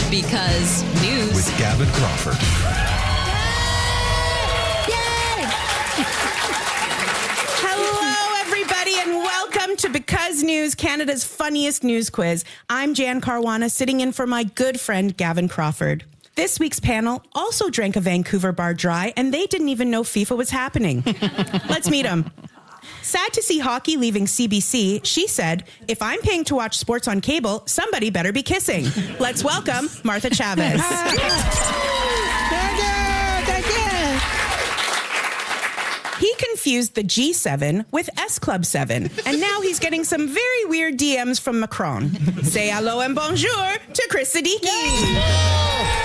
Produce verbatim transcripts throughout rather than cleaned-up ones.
Because news. With Gavin Crawford. Yay! Hello, everybody, and welcome to Because News, Canada's funniest news quiz. I'm Jan Caruana, sitting in for my good friend, Gavin Crawford. This week's panel also drank a Vancouver bar dry, and they didn't even know FIFA was happening. Let's meet them. Sad to see hockey leaving C B C, she said, if I'm paying to watch sports on cable, somebody better be kissing. Let's welcome Martha Chavez. Thank you, thank you. He confused the G seven with S Club seven, and now he's getting some very weird D Ms from Macron. Say hello and bonjour to Chris Siddiqui.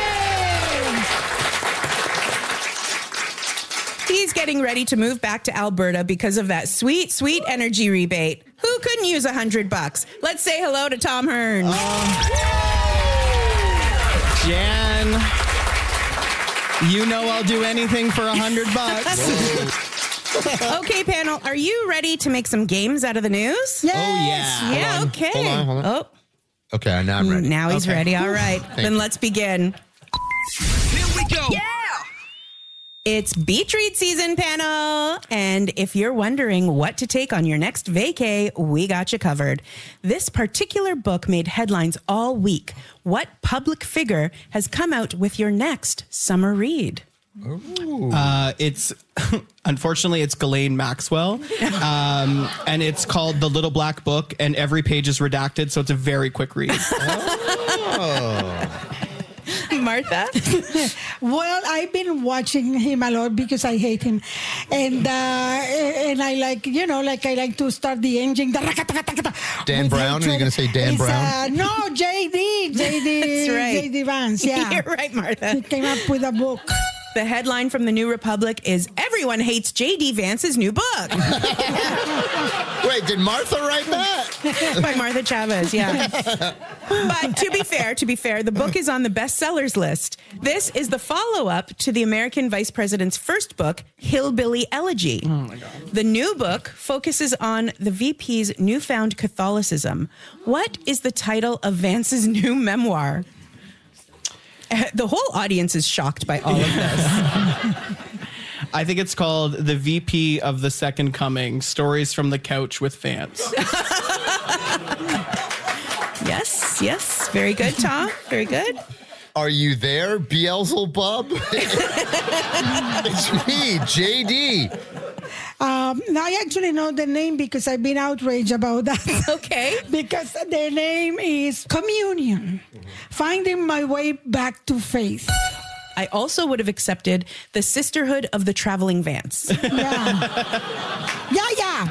He's getting ready to move back to Alberta because of that sweet, sweet energy rebate. Who couldn't use a hundred bucks? Let's say hello to Tom Hearn. Uh, Jan, you know I'll do anything for a hundred bucks. Okay, panel, are you ready to make some games out of the news? Yes. Oh, yeah. Yeah, Hold on, okay. hold on, hold on. Oh, Okay, now I'm ready. now he's Okay. ready. All right, then you. let's begin. Here we go. Yeah. It's beach read season, panel. And if you're wondering what to take on your next vacay, we got you covered. This particular book made headlines all week. What public figure has come out with your next summer read? Uh, it's unfortunately it's Ghislaine Maxwell, um, and it's called The Little Black Book, and every page is redacted, so it's a very quick read. Martha? Well, I've been watching him a lot because I hate him, and uh, and I like you know like I like to start the engine. Dan with Brown? Are you hatred. gonna say Dan It's, Brown? Uh, no, J D, J D, That's right. J D Vance. Yeah, You're right, Martha. he came up with a book. The headline from the New Republic is Everyone Hates J D Vance's New Book Wait, did Martha write that? by Martha Chavez. Yeah. But to be fair, to be fair, the book is on the bestsellers list. This is the follow-up to the American Vice President's first book, Hillbilly Elegy. Oh my God. The new book focuses on the V P's newfound Catholicism. What is the title of Vance's new memoir? The whole audience is shocked by all of this. I think it's called The V P of the Second Coming: Stories from the Couch with Vance. Yes, yes. Very good, Tom. Very good. Are you there, Beelzebub? It's me, J D. Um, I actually know the name because I've been outraged about that. Okay. Because the name is Communion, Finding My Way Back to Faith. I also would have accepted the Sisterhood of the Traveling Vance. Yeah. Yeah, yeah.